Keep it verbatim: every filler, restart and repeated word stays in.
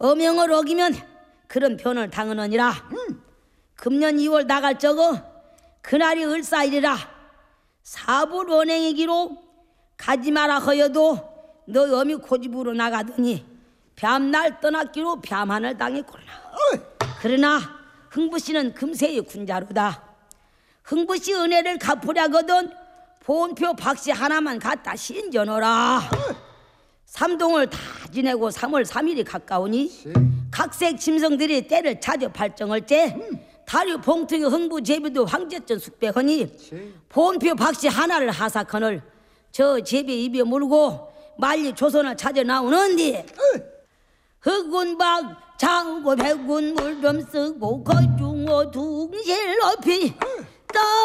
어명을 어기면 그런 변을 당하느니라. 음. 금년 이월 나갈 적어 그날이 을사일이라. 사불 원행이기로 가지 마라 허여도 너 어미 고집으로 나가더니 뱀날 떠났기로 뱀한을 당했구나. 그러나 흥부씨는 금세의 군자로다. 흥부씨 은혜를 갚으려거든 보온표 박씨 하나만 갖다 신전어라. 삼동을 다 지내고 삼월 삼일이 가까우니 각색 짐승들이 때를 찾아 발정할 때 다류 봉투기 흥부 제비도 황제전 숙백하니 보온표 박씨 하나를 하사커늘 저 제비 입에 물고 말리 조선을 찾아 나오는디 흑운박 장고 백운 물좀 쓰고 거중어 둥실 높이 떠